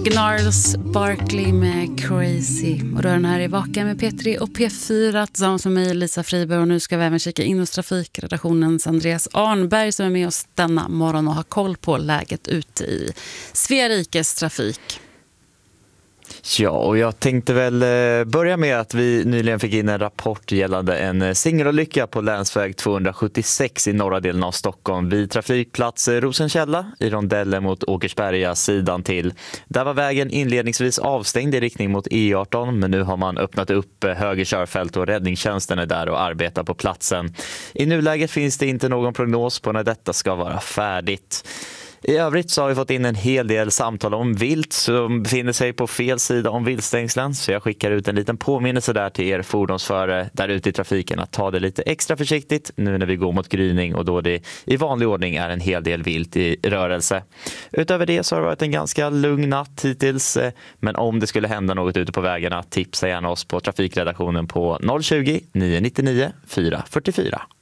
Gnarls Barkley med Crazy. Och då är den här i Vaka med P3 och P4 tillsammans med mig, Lisa Friberg. Och nu ska vi även kika in hos trafikredaktionens Andreas Arnberg som är med oss denna morgon och har koll på läget ute i Svea rikes trafik. Ja, och jag tänkte väl börja med att vi nyligen fick in en rapport gällande en singelolycka på länsväg 276 i norra delen av Stockholm vid trafikplats Rosenkälla i rondellen mot Åkersberga sidan till. Där var vägen inledningsvis avstängd i riktning mot E18, men nu har man öppnat upp höger körfält och räddningstjänsten är där och arbetar på platsen. I nuläget finns det inte någon prognos på när detta ska vara färdigt. I övrigt så har vi fått in en hel del samtal om vilt som befinner sig på fel sida om viltstängslen. Så jag skickar ut en liten påminnelse där till er fordonsförare där ute i trafiken att ta det lite extra försiktigt nu när vi går mot gryning och då det i vanlig ordning är en hel del vilt i rörelse. Utöver det så har det varit en ganska lugn natt hittills. Men om det skulle hända något ute på vägarna, tipsa gärna oss på trafikredaktionen på 020 999 444.